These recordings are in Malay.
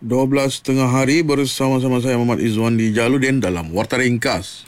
12 tengah hari bersama-sama saya Muhammad Izwandi Jaludin dalam Warta Ringkas.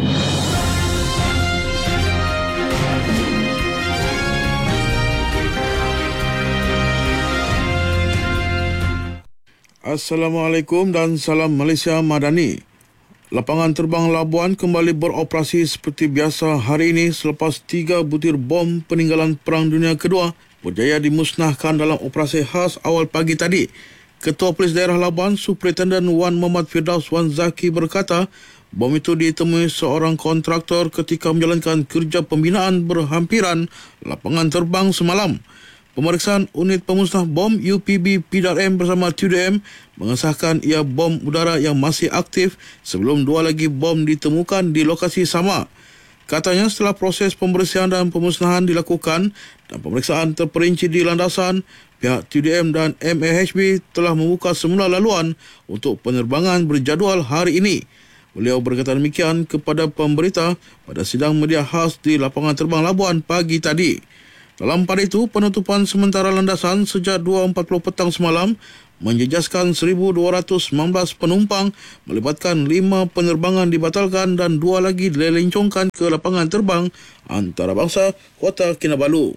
Assalamualaikum dan salam Malaysia Madani. Lapangan terbang Labuan kembali beroperasi seperti biasa hari ini selepas 3 butir bom peninggalan Perang Dunia Kedua berjaya dimusnahkan dalam operasi khas awal pagi tadi. Ketua Polis Daerah Labuan, Superintendent Wan Muhammad Firdaus Wan Zaki berkata, bom itu ditemui seorang kontraktor ketika menjalankan kerja pembinaan berhampiran lapangan terbang semalam. Pemeriksaan unit pemusnah bom UPB PDRM bersama TUDM mengesahkan ia bom udara yang masih aktif sebelum 2 lagi bom ditemukan di lokasi sama. Katanya setelah proses pembersihan dan pemusnahan dilakukan dan pemeriksaan terperinci di landasan, pihak TUDM dan MAHB telah membuka semula laluan untuk penerbangan berjadual hari ini. Beliau berkata demikian kepada pemberita pada sidang media khas di lapangan terbang Labuan pagi tadi. Dalam pada itu, penutupan sementara landasan sejak 2.40 petang semalam menjejaskan 1,219 penumpang melibatkan 5 penerbangan dibatalkan dan 2 lagi dilelencongkan ke lapangan terbang antarabangsa Kota Kinabalu.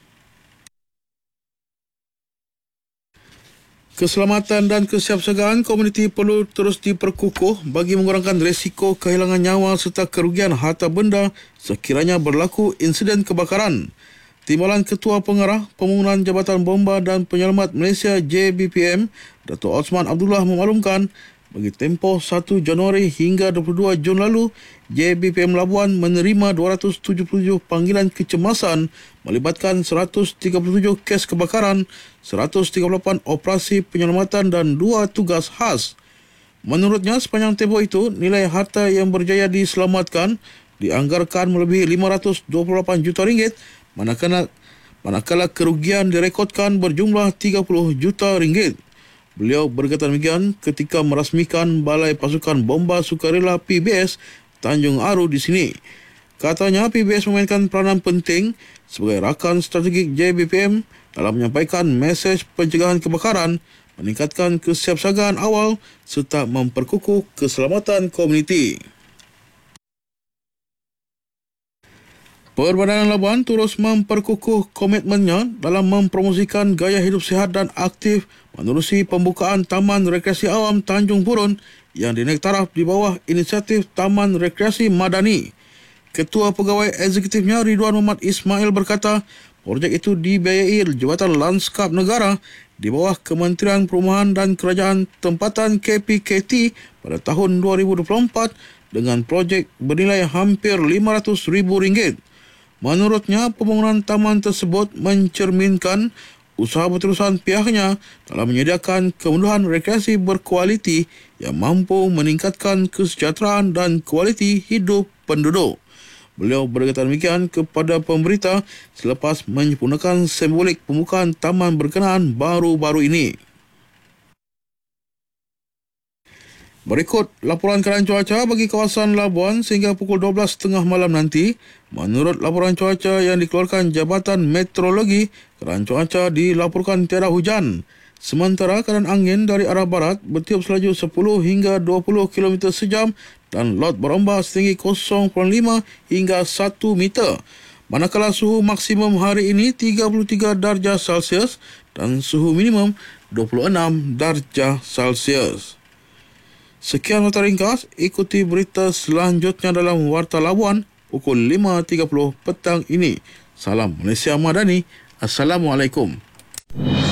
Keselamatan dan kesiapsiagaan komuniti perlu terus diperkukuh bagi mengurangkan risiko kehilangan nyawa serta kerugian harta benda sekiranya berlaku insiden kebakaran. Timbalan Ketua Pengarah Pembangunan Jabatan Bomba dan Penyelamat Malaysia JBPM, Dato' Osman Abdullah memaklumkan, bagi tempoh 1 Januari hingga 22 Jun lalu, JBPM Labuan menerima 277 panggilan kecemasan melibatkan 137 kes kebakaran, 138 operasi penyelamatan dan 2 tugas khas. Menurutnya, sepanjang tempoh itu, nilai harta yang berjaya diselamatkan dianggarkan melebihi 528 juta ringgit, manakala kerugian direkodkan berjumlah 30 juta ringgit. Beliau berkata demikian ketika merasmikan Balai Pasukan Bomba Sukarela PBS Tanjung Aru di sini. Katanya PBS memainkan peranan penting sebagai rakan strategik JBPM dalam menyampaikan mesej pencegahan kebakaran, meningkatkan kesiapsiagaan awal serta memperkukuh keselamatan komuniti. Perbadanan Labuan terus memperkukuh komitmennya dalam mempromosikan gaya hidup sihat dan aktif menerusi pembukaan Taman Rekreasi Awam Tanjung Purun yang dinaik taraf di bawah inisiatif Taman Rekreasi Madani. Ketua Pegawai Eksekutifnya Ridwan Muhammad Ismail berkata, projek itu dibiayai Jabatan Lanskap Negara di bawah Kementerian Perumahan dan Kerajaan Tempatan KPKT pada tahun 2024 dengan projek bernilai hampir RM500,000. Menurutnya, pembangunan taman tersebut mencerminkan usaha berterusan pihaknya dalam menyediakan kemudahan rekreasi berkualiti yang mampu meningkatkan kesejahteraan dan kualiti hidup penduduk. Beliau berkata demikian kepada pemberita selepas menyempurnakan simbolik pembukaan taman berkenaan baru-baru ini. Berikut laporan keadaan cuaca bagi kawasan Labuan sehingga pukul 12.30 malam nanti. Menurut laporan cuaca yang dikeluarkan Jabatan Meteorologi, keadaan cuaca dilaporkan tiada hujan. Sementara keadaan angin dari arah barat bertiup selaju 10 hingga 20 km sejam dan laut berombak setinggi 0.5 hingga 1 meter. Manakala suhu maksimum hari ini 33 darjah Celsius dan suhu minimum 26 darjah Celsius. Sekian Warta Ringkas, ikuti berita selanjutnya dalam Warta Labuan pukul 5.30 petang ini. Salam Malaysia Madani. Assalamualaikum.